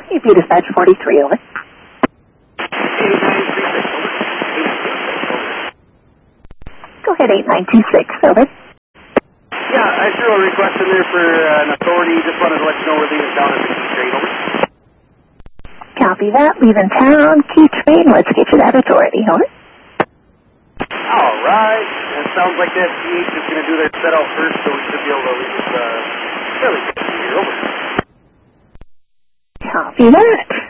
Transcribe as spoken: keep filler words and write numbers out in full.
You view dispatch forty-three, over. Go ahead, eight nine two six, over. Yeah, I threw a request in there for uh, an authority. Just wanted to let you know we're leaving town at the key train, over. Copy that. Leaving town, key train. Let's get you that authority, over. All right. It sounds like that G H is going to do their set out first, so we should be able to leave uh, fairly quickly here, over. Copy that.